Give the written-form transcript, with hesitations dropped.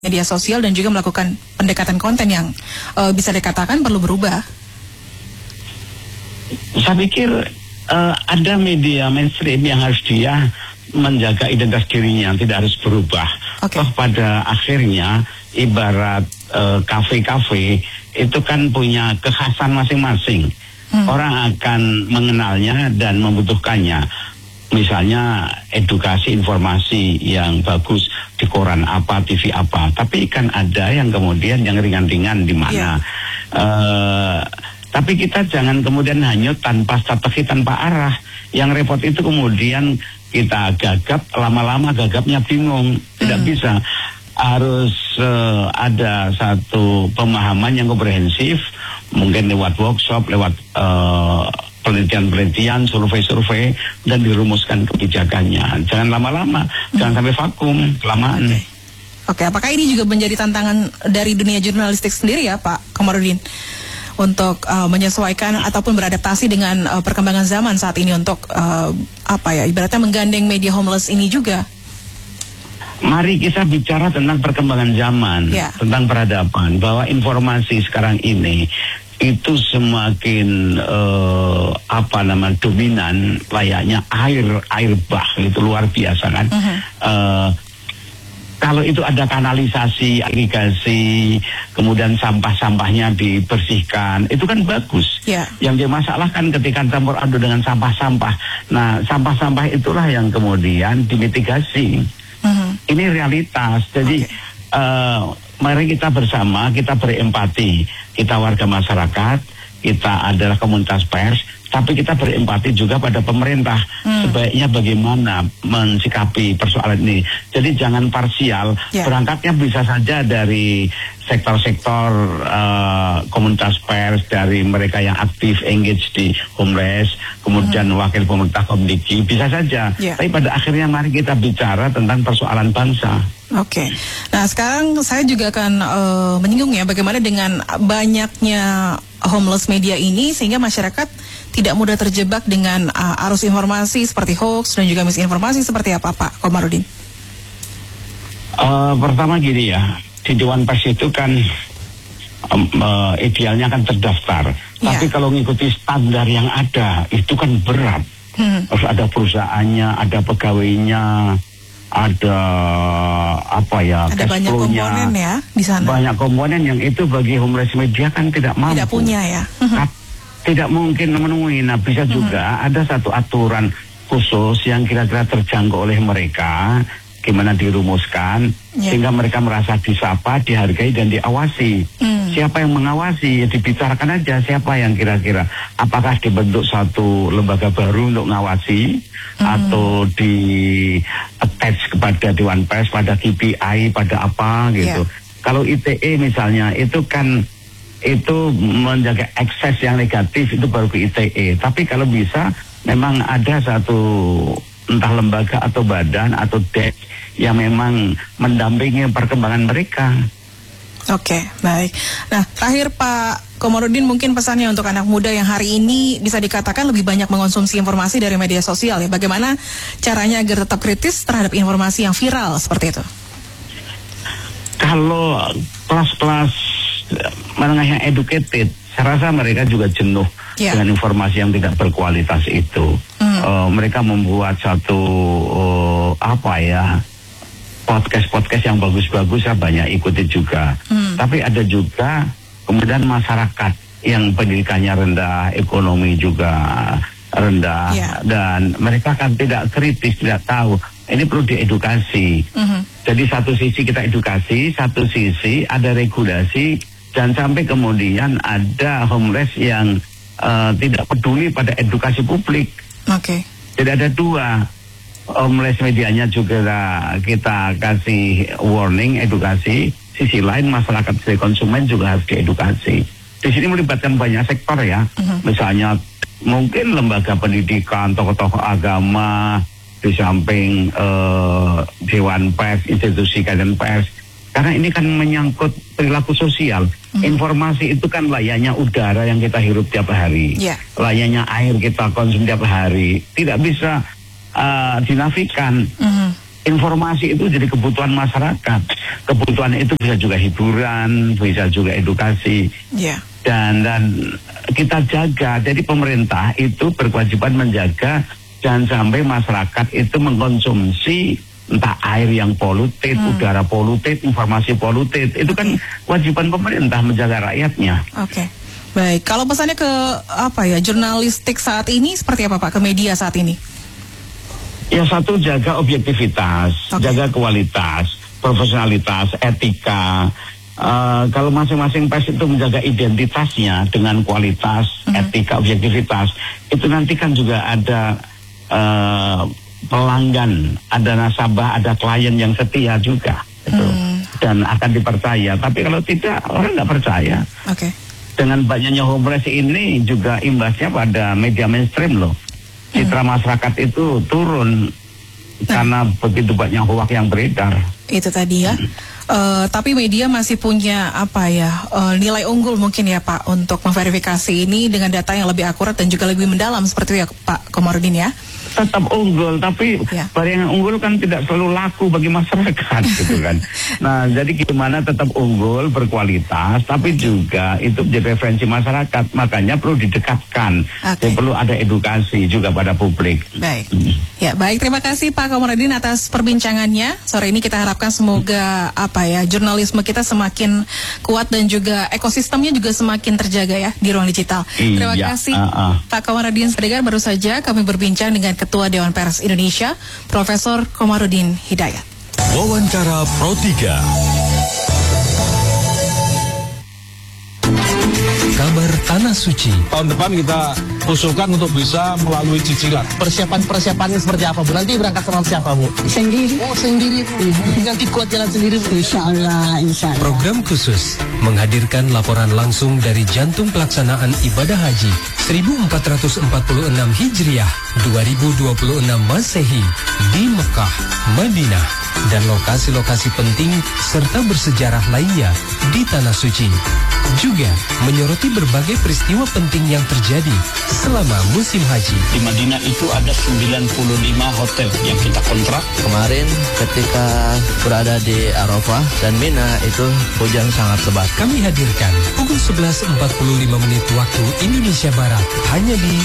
media sosial dan juga melakukan pendekatan konten yang bisa dikatakan perlu berubah? Saya pikir ada media mainstream yang harus dia menjaga identitas dirinya, tidak harus berubah. Toh pada akhirnya ibarat kafe-kafe itu kan punya kekhasan masing-masing. Orang akan mengenalnya dan membutuhkannya. Misalnya edukasi informasi yang bagus di koran apa, TV apa. Tapi kan ada yang kemudian yang ringan-ringan di mana. Tapi kita jangan kemudian hanyut tanpa strategi, tanpa arah. Yang repot itu kemudian kita gagap, lama-lama gagapnya bingung. Tidak bisa. Harus ada satu pemahaman yang komprehensif. Mungkin lewat workshop, lewat penelitian-penelitian, survei-survei, dan dirumuskan kebijakannya. Jangan lama-lama, jangan sampai vakum, kelamaan. Oke, apakah ini juga menjadi tantangan dari dunia jurnalistik sendiri ya Pak Komarudin? Untuk menyesuaikan ataupun beradaptasi dengan perkembangan zaman saat ini untuk ibaratnya menggandeng media homeless ini juga? Mari kita bicara tentang perkembangan zaman, tentang peradaban, bahwa informasi sekarang ini itu semakin dominan, layaknya air bah, itu luar biasa kan. Kalau itu ada kanalisasi, irigasi, kemudian sampah-sampahnya dibersihkan, itu kan bagus. Yang dimasalahkan ketika campur aduk dengan sampah-sampah. Nah, sampah-sampah itulah yang kemudian dimitigasi. Ini realitas. Jadi mari kita bersama, kita berempati. Kita warga masyarakat, kita adalah komunitas pers, tapi kita berempati juga pada pemerintah. Sebaiknya bagaimana mensikapi persoalan ini. Jadi jangan parsial. Berangkatnya bisa saja dari sektor-sektor komunitas pers, dari mereka yang aktif engage di homeless, kemudian wakil pemerintah Komdiki, bisa saja. Tapi pada akhirnya mari kita bicara tentang persoalan bangsa. Nah sekarang saya juga akan menyinggung ya bagaimana dengan banyaknya homeless media ini sehingga masyarakat tidak mudah terjebak dengan arus informasi seperti hoax dan juga misinformasi seperti apa Pak Komarudin? Pertama gini ya, di Dewan Pers itu kan idealnya kan terdaftar. Tapi kalau mengikuti standar yang ada itu kan berat. Harus ada perusahaannya, ada pegawainya, ada ada banyak komponen ya di sana. Banyak komponen yang itu bagi homeless media kan tidak mampu. Tidak punya ya. Tidak mungkin memenuhi. Nah bisa juga ada satu aturan khusus yang kira-kira terjangkau oleh mereka, gimana dirumuskan sehingga mereka merasa disapa, dihargai dan diawasi. Siapa yang mengawasi? Ya dibicarakan aja siapa yang kira-kira apakah dibentuk satu lembaga baru untuk ngawasi atau di attach kepada Dewan Pers, pada KPI, pada apa gitu. Kalau ITE misalnya itu kan itu menjaga akses yang negatif itu baru ke ITE. Tapi kalau bisa memang ada satu entah lembaga atau badan atau desk yang memang mendampingi perkembangan mereka. Baik. Nah, terakhir Pak Komarudin mungkin pesannya untuk anak muda yang hari ini bisa dikatakan lebih banyak mengonsumsi informasi dari media sosial ya. Bagaimana caranya agar tetap kritis terhadap informasi yang viral seperti itu? Kalau kelas-kelas menengah yang educated, saya rasa mereka juga jenuh dengan informasi yang tidak berkualitas itu. Mereka membuat satu podcast yang bagus-bagus, saya banyak ikuti juga. Tapi ada juga kemudian masyarakat yang pendidikannya rendah, ekonomi juga rendah, dan mereka kan tidak kritis, tidak tahu. Ini perlu diedukasi. Jadi satu sisi kita edukasi, satu sisi ada regulasi, dan sampai kemudian ada homeless yang tidak peduli pada edukasi publik. Tidak ada dua. Homeless medianya juga kita kasih warning, edukasi. Sisi lain masyarakat sebagai konsumen juga harus diedukasi. Di sini melibatkan banyak sektor ya. Misalnya mungkin lembaga pendidikan, tokoh-tokoh agama, di samping Dewan Pers, institusi kajian pers. Karena ini kan menyangkut perilaku sosial. Informasi itu kan layaknya udara yang kita hirup tiap hari. Layaknya air kita konsumsi tiap hari. Tidak bisa dinafikan. informasi itu jadi kebutuhan masyarakat. Kebutuhan itu bisa juga hiburan, bisa juga edukasi. Yeah. Dan kita jaga. Jadi pemerintah itu berkewajiban menjaga jangan sampai masyarakat itu mengkonsumsi entah air yang poluted, udara poluted, informasi poluted. Itu kan kewajiban pemerintah menjaga rakyatnya. Oke. Baik, kalau pesannya ke jurnalistik saat ini seperti apa Pak, ke media saat ini? Ya, satu, jaga objektivitas, jaga kualitas, profesionalitas, etika. Kalau masing-masing pers itu menjaga identitasnya dengan kualitas, etika, objektivitas, itu nanti kan juga ada pelanggan, ada nasabah, ada klien yang setia juga, gitu. Dan akan dipercaya. Tapi kalau tidak, orang nggak percaya. Oke. Dengan banyaknya homeless ini juga imbasnya pada media mainstream loh. Citra masyarakat itu turun karena begitu banyak hoax yang beredar. Itu tadi ya. Tapi media masih punya nilai unggul mungkin ya Pak untuk memverifikasi ini dengan data yang lebih akurat dan juga lebih mendalam seperti itu ya Pak Komarudin ya. Tetap unggul, tapi barang yang unggul kan tidak selalu laku bagi masyarakat gitu kan. Nah, jadi gimana tetap unggul, berkualitas, tapi juga itu menjadi referensi masyarakat. Makanya perlu didekatkan, dan perlu ada edukasi juga pada publik. Baik, ya baik. Terima kasih Pak Komarudin atas perbincangannya. Sore ini kita harapkan semoga jurnalisme kita semakin kuat dan juga ekosistemnya juga semakin terjaga ya di ruang digital. Terima kasih Pak Komarudin Siregar. Baru saja kami berbincang dengan Ketua Dewan Pers Indonesia, Profesor Komarudin Hidayat. Wawancara Pro 3. Kabar Tanah Suci. Tahun depan kita usulkan untuk bisa melalui cicilan. Persiapannya seperti apa Bu? Nanti berangkat sama siapa Bu? Sendiri. Oh sendiri Bu. Nanti kuat jalan sendiri Bu? Insya Allah. Program khusus menghadirkan laporan langsung dari jantung pelaksanaan ibadah haji 1446 Hijriah 2026 Masehi di Mekah, Madinah, dan lokasi-lokasi penting serta bersejarah lainnya di Tanah Suci. Juga menyoroti berbagai peristiwa penting yang terjadi selama musim haji. Di Madinah itu ada 95 hotel yang kita kontrak. Kemarin ketika berada di Arafah dan Mina itu hujan sangat lebat. Kami hadirkan pukul 11.45 waktu Indonesia Barat hanya di